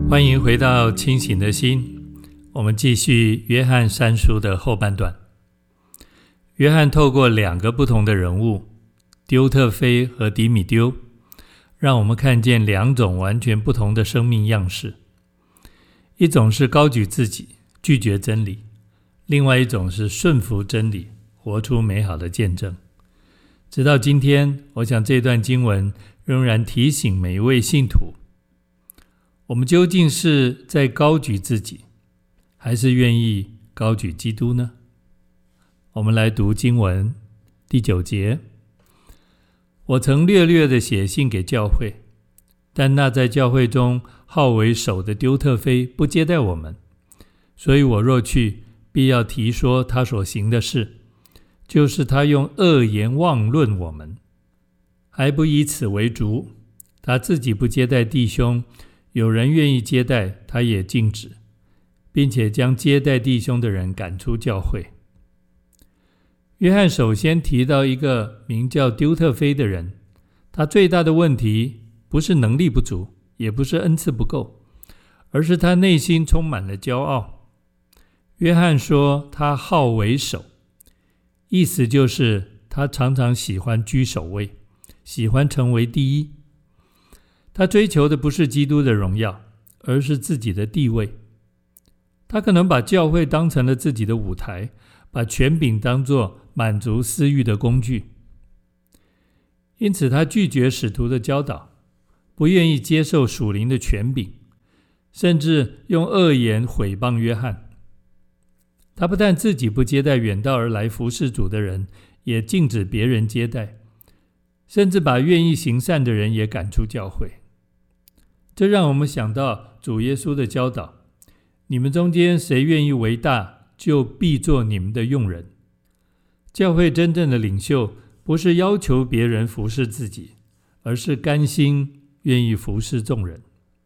欢迎回到清醒的心，我们继续约翰三书的后半段。约翰透过两个不同的人物，丢特腓和迪米丢，让我们看见两种完全不同的生命样式。一种是高举自己，拒绝真理；另外一种是顺服真理，活出美好的见证。直到今天，我想这段经文仍然提醒每一位信徒，我们究竟是在高举自己，还是愿意高举基督呢？我们来读经文第9节。我曾略略地写信给教会，但那在教会中好为首的丢特腓不接待我们，所以我若去，必要提说他所行的事，就是他用恶言妄论我们，还不以此为主。他自己不接待弟兄，有人愿意接待，他也禁止，并且将接待弟兄的人赶出教会。约翰首先提到一个名叫丢特腓的人，他最大的问题不是能力不足，也不是恩赐不够，而是他内心充满了骄傲。约翰说他好为首，意思就是他常常喜欢居首位，喜欢成为第一。他追求的不是基督的荣耀，而是自己的地位。他可能把教会当成了自己的舞台，把权柄当作满足私欲的工具。因此他拒绝使徒的教导，不愿意接受属灵的权柄，甚至用恶言毁谤约翰。他不但自己不接待远道而来服侍主的人，也禁止别人接待，甚至把愿意行善的人也赶出教会。这让我们想到主耶稣的教导，你们中间谁愿意为大，就必做你们的用人。教会真正的领袖不是要求别人服侍自己，而是甘心愿意服侍众人。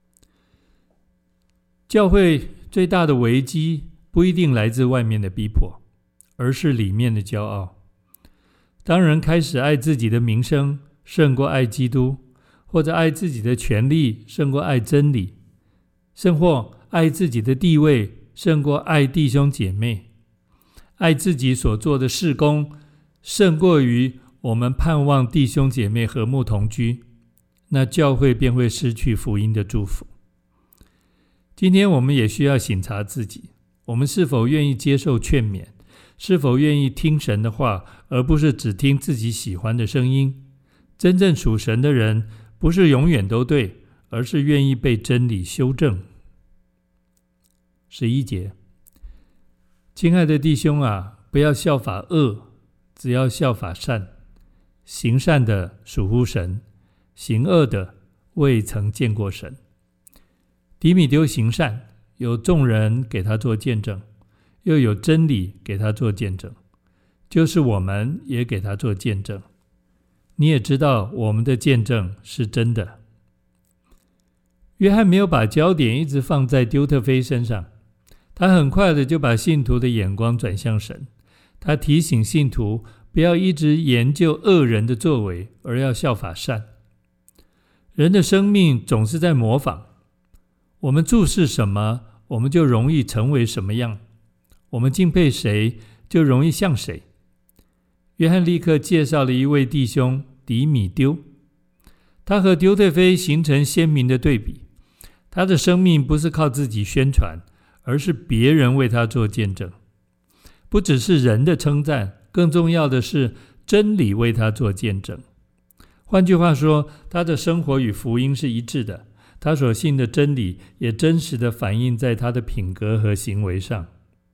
教会最大的危机不一定来自外面的逼迫，而是里面的骄傲。当人开始爱自己的名声胜过爱基督，或者爱自己的权利胜过爱真理，甚或爱自己的地位胜过爱弟兄姐妹，爱自己所做的事工胜过于我们盼望弟兄姐妹和睦同居，那教会便会失去福音的祝福。今天我们也需要省察自己，我们是否愿意接受劝勉，是否愿意听神的话，而不是只听自己喜欢的声音。真正属神的人不是永远都对，而是愿意被真理修正。11节，亲爱的弟兄啊，不要效法恶，只要效法善。行善的属乎神，行恶的未曾见过神。迪米丢行善，有众人给他做见证，又有真理给他做见证，就是我们也给他做见证。你也知道我们的见证是真的。约翰没有把焦点一直放在丢特腓身上，他很快的就把信徒的眼光转向神。他提醒信徒不要一直研究恶人的作为，而要效法善。人的生命总是在模仿，我们注视什么，我们就容易成为什么样，我们敬佩谁，就容易像谁。约翰立刻介绍了一位弟兄迪米丢，他和丢特腓形成鲜明的对比。他的生命不是靠自己宣传，而是别人为他做见证。不只是人的称赞，更重要的是真理为他做见证。换句话说，他的生活与福音是一致的，他所信的真理也真实的反映在他的品格和行为上。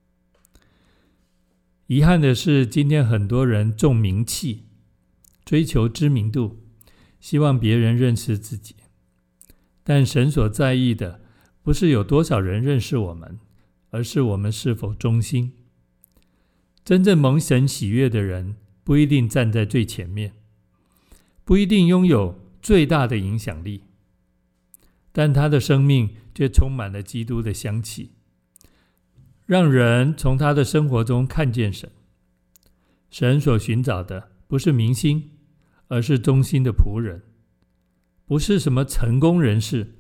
遗憾的是，今天很多人重名气，追求知名度，希望别人认识自己。但神所在意的不是有多少人认识我们，而是我们是否忠心。真正蒙神喜悦的人不一定站在最前面，不一定拥有最大的影响力，但他的生命却充满了基督的香气，让人从他的生活中看见神。神所寻找的不是明星，而是忠心的仆人；不是什么成功人士，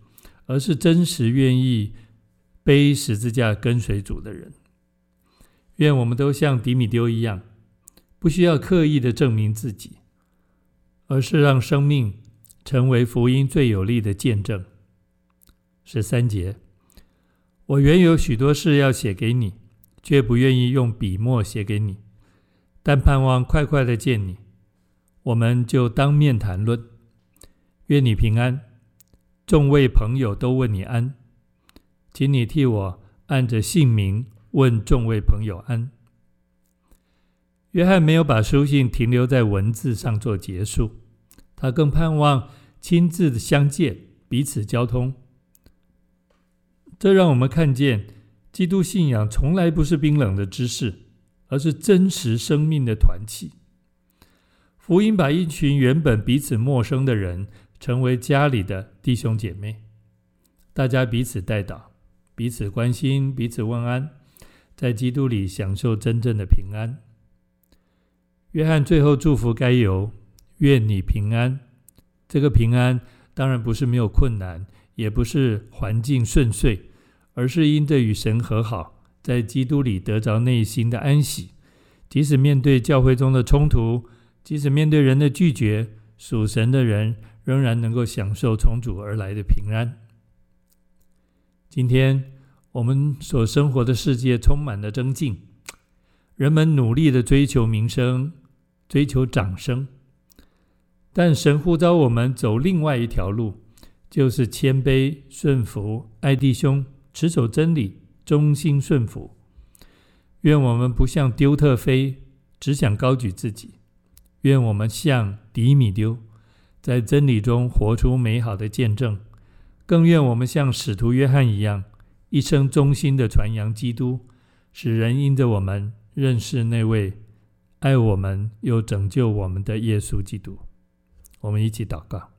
而是真实愿意背十字架跟随主的人。愿我们都像迪米丢一样，不需要刻意的证明自己，而是让生命成为福音最有力的见证。13节，我原有许多事要写给你，却不愿意用笔墨写给你，但盼望快快的见你，我们就当面谈论。愿你平安，众位朋友都问你安，请你替我按着姓名问众位朋友安。约翰没有把书信停留在文字上做结束，他更盼望亲自相见，彼此交通。这让我们看见，基督信仰从来不是冰冷的知识，而是真实生命的团契。福音把一群原本彼此陌生的人成为家里的弟兄姐妹，大家彼此代祷，彼此关心，彼此问安，在基督里享受真正的平安。约翰最后祝福该犹，愿你平安。这个平安当然不是没有困难，也不是环境顺遂，而是因着与神和好，在基督里得着内心的安息。即使面对教会中的冲突，即使面对人的拒绝，属神的人仍然能够享受从主而来的平安。今天我们所生活的世界充满了争竞，人们努力的追求名声，追求掌声，但神呼召我们走另外一条路，就是谦卑、顺服、爱弟兄，持守真理，忠心顺服。愿我们不像丢特腓，只想高举自己，愿我们像迪米丢，在真理中活出美好的见证，更愿我们像使徒约翰一样，一生忠心的传扬基督，使人因着我们认识那位爱我们又拯救我们的耶稣基督。我们一起祷告。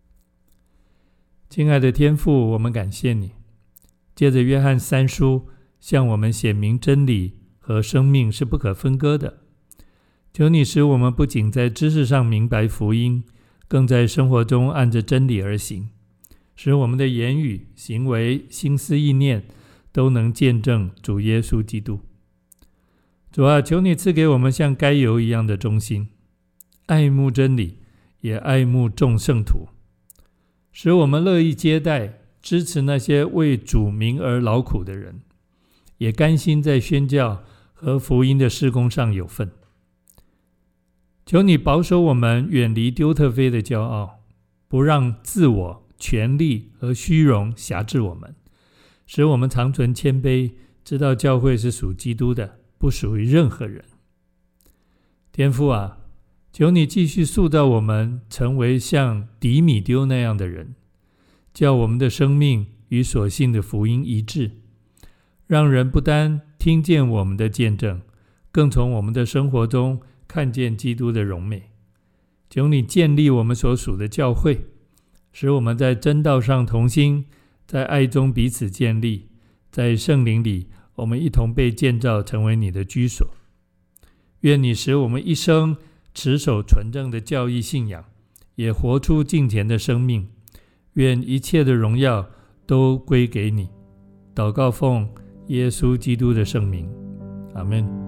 亲爱的天父，我们感谢你，借着约翰3书向我们显明真理和生命是不可分割的。求你使我们不仅在知识上明白福音，更在生活中按着真理而行，使我们的言语、行为、心思意念都能见证主耶稣基督。主啊，求你赐给我们像该犹一样的忠心，爱慕真理，也爱慕众圣徒，使我们乐意接待、支持那些为主名而劳苦的人，也甘心在宣教和福音的事工上有份。求你保守我们远离丢特腓的骄傲，不让自我、权力和虚荣辖制我们，使我们常存谦卑，知道教会是属基督的，不属于任何人。天父啊，求你继续塑造我们成为像迪米丢那样的人，叫我们的生命与所信的福音一致，让人不单听见我们的见证，更从我们的生活中看见基督的荣美。求你建立我们所属的教会，使我们在真道上同心，在爱中彼此建立，在圣灵里我们一同被建造成为你的居所。愿你使我们一生持守纯正的教义信仰，也活出敬虔的生命。愿一切的荣耀都归给你。祷告奉耶稣基督的圣名，阿们。